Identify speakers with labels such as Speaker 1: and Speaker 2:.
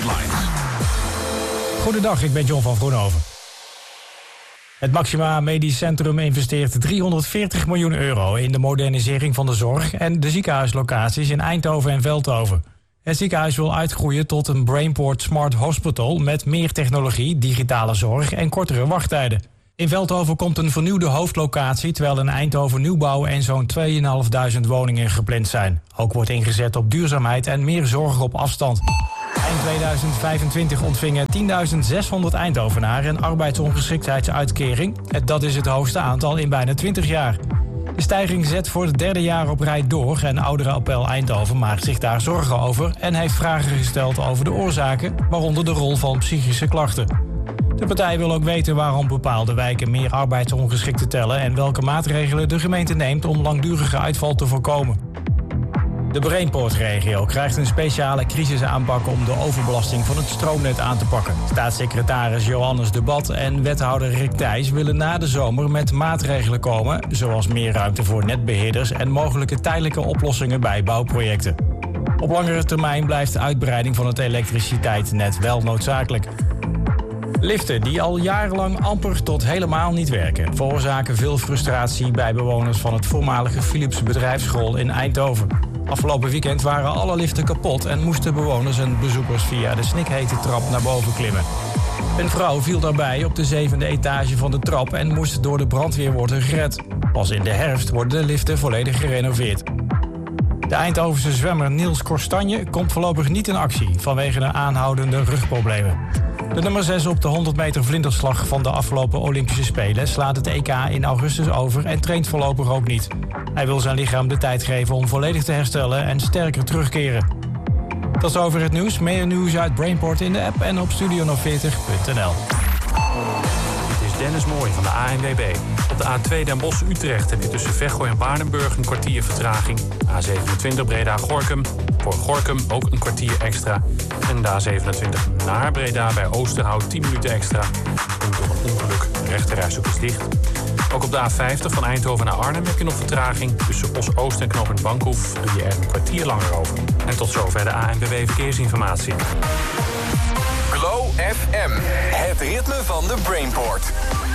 Speaker 1: Headlines.
Speaker 2: Goedendag, ik ben John van Groenhoven. Het Maxima Medisch Centrum investeert €340 miljoen in de modernisering van de zorg en de ziekenhuislocaties in Eindhoven en Veldhoven. Het ziekenhuis wil uitgroeien tot een Brainport Smart Hospital met meer technologie, digitale zorg en kortere wachttijden. In Veldhoven komt een vernieuwde hoofdlocatie, terwijl in Eindhoven nieuwbouw en zo'n 2.500 woningen gepland zijn. Ook wordt ingezet op duurzaamheid en meer zorg op afstand. Eind 2025 ontvingen 10.600 Eindhovenaren een arbeidsongeschiktheidsuitkering. Dat is het hoogste aantal in bijna 20 jaar. De stijging zet voor het derde jaar op rij door en Ouderenappel Eindhoven maakt zich daar zorgen over en heeft vragen gesteld over de oorzaken, waaronder de rol van psychische klachten. De partij wil ook weten waarom bepaalde wijken meer arbeidsongeschikten tellen en welke maatregelen de gemeente neemt om langdurige uitval te voorkomen. De Brainport-regio krijgt een speciale crisisaanpak om de overbelasting van het stroomnet aan te pakken. Staatssecretaris Johannes de Bat en wethouder Rick Thijs willen na de zomer met maatregelen komen, zoals meer ruimte voor netbeheerders en mogelijke tijdelijke oplossingen bij bouwprojecten. Op langere termijn blijft de uitbreiding van het elektriciteitsnet wel noodzakelijk. Liften die al jarenlang amper tot helemaal niet werken veroorzaken veel frustratie bij bewoners van het voormalige Philips bedrijfsschool in Eindhoven. Afgelopen weekend waren alle liften kapot en moesten bewoners en bezoekers via de snikhete trap naar boven klimmen. Een vrouw viel daarbij op de 7e etage van de trap en moest door de brandweer worden gered. Pas in de herfst worden de liften volledig gerenoveerd. De Eindhovense zwemmer Niels Korstanje komt voorlopig niet in actie vanwege de aanhoudende rugproblemen. De nummer 6 op de 100 meter vlinderslag van de afgelopen Olympische Spelen slaat het EK in augustus over en traint voorlopig ook niet. Hij wil zijn lichaam de tijd geven om volledig te herstellen en sterker terugkeren. Tot zover het nieuws. Meer nieuws uit Brainport in de app en op studio040.nl.
Speaker 3: Dit is Dennis Mooij van de ANWB. Op de A2 Den Bosch-Utrecht heb je tussen Veghel en Waardenburg een kwartier vertraging. A27 Breda-Gorkum. Voor Gorkum ook een kwartier extra. En de A27 naar Breda bij Oosterhout 10 minuten extra. Komt door een ongeluk. De rechterrijstrook is dicht. Ook op de A50 van Eindhoven naar Arnhem heb je nog vertraging. Tussen Os-Oost en knooppunt Bankhoef doe je er een kwartier langer over. En tot zover de ANWB Verkeersinformatie.
Speaker 1: Glow FM, het ritme van de Brainport.